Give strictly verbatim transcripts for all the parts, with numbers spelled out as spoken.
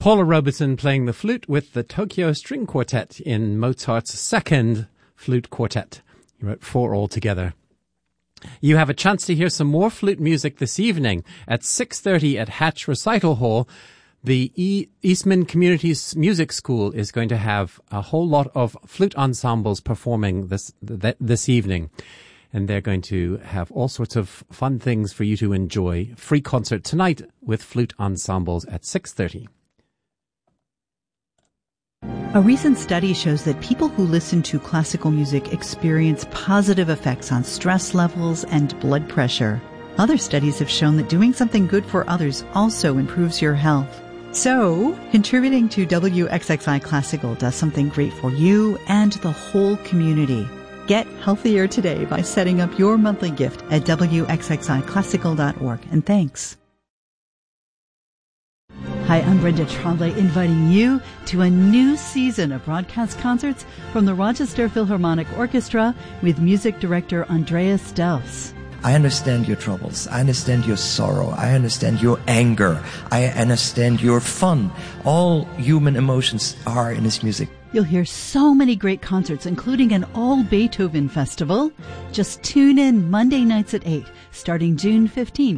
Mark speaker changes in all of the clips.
Speaker 1: Paula Robeson playing the flute with the Tokyo String Quartet in Mozart's second flute quartet. He wrote four altogether. You have a chance to hear some more flute music this evening at six thirty at Hatch Recital Hall. The e- Eastman Communities Music School is going to have a whole lot of flute ensembles performing this th- this evening. And they're going to have all sorts of fun things for you to enjoy. Free concert tonight with flute ensembles at six thirty.
Speaker 2: A recent study shows that people who listen to classical music experience positive effects on stress levels and blood pressure. Other studies have shown that doing something good for others also improves your health. So, contributing to W X X I Classical does something great for you and the whole community. Get healthier today by setting up your monthly gift at W X X I classical dot org. And thanks. Hi, I'm Brenda Tremblay, inviting you to a new season of broadcast concerts from the Rochester Philharmonic Orchestra with music director Andreas Delfs.
Speaker 3: I understand your troubles. I understand your sorrow. I understand your anger. I understand your fun. All human emotions are in his music.
Speaker 2: You'll hear so many great concerts, including an all-Beethoven festival. Just tune in Monday nights at eight, starting June fifteenth.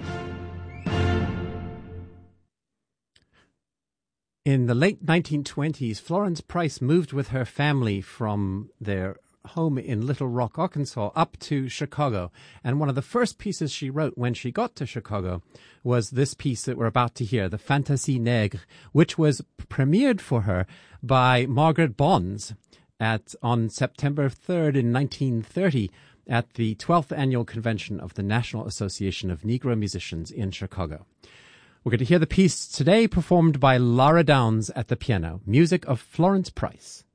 Speaker 1: In the late nineteen twenties, Florence Price moved with her family from their home in Little Rock, Arkansas, up to Chicago. And one of the first pieces she wrote when she got to Chicago was this piece that we're about to hear, the Fantasie Nègre, which was premiered for her by Margaret Bonds at on September third in nineteen thirty at the twelfth Annual Convention of the National Association of Negro Musicians in Chicago. We're going to hear the piece today performed by Lara Downs at the piano, music of Florence Price.